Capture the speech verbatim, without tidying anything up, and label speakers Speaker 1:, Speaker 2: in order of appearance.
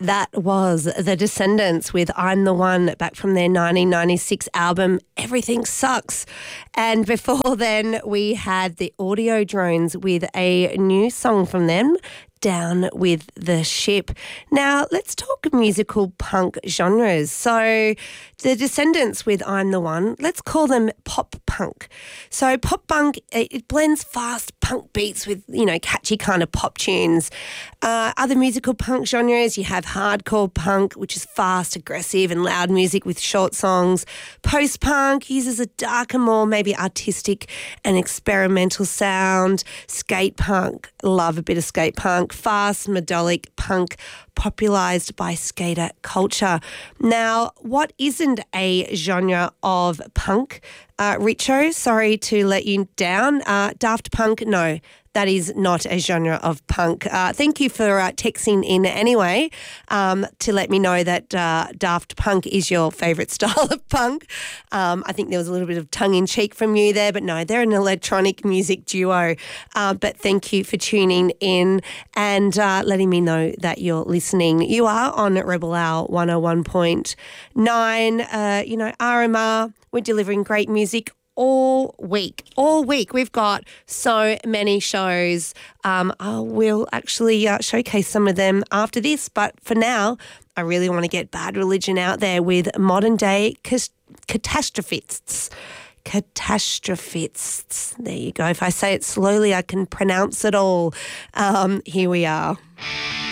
Speaker 1: That was The Descendants with I'm the One, back from their nineteen ninety-six album Everything Sucks. And before then, we had the Audio Drones with a new song from them, Down with the Ship. Now, let's talk musical punk genres. So, The Descendants with I'm the One, let's call them pop punk. So, pop punk, it blends fast punk beats with, you know, catchy kind of pop tunes. Uh, other musical punk genres, you have hardcore punk, which is fast, aggressive and loud music with short songs. Post-punk uses a darker, more maybe artistic and experimental sound. Skate punk, love a bit of skate punk. Fast, melodic punk, popularised by skater culture. Now, what isn't a genre of punk? Uh, Richo, sorry to let you down. Uh, Daft Punk, no. That is not a genre of punk. Uh, thank you for uh, texting in anyway um, to let me know that uh, Daft Punk is your favourite style of punk. Um, I think there was a little bit of tongue-in-cheek from you there, but no, they're an electronic music duo. Uh, but thank you for tuning in and uh, letting me know that you're listening. You are on Rebel Hour one oh one point nine. Uh, you know, R M R, we're delivering great music all week. All week. We've got so many shows. Um, I will actually uh, showcase some of them after this, but for now, I really want to get Bad Religion out there with modern day cas- catastrophists. Catastrophists. There you go. If I say it slowly, I can pronounce it all. Um, here we are.